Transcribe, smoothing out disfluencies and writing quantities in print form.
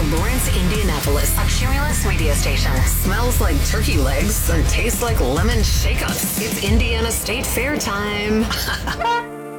Lawrence, Indianapolis, a Cumulus radio station. Smells like turkey legs and tastes like lemon shake-ups. It's Indiana State Fair time.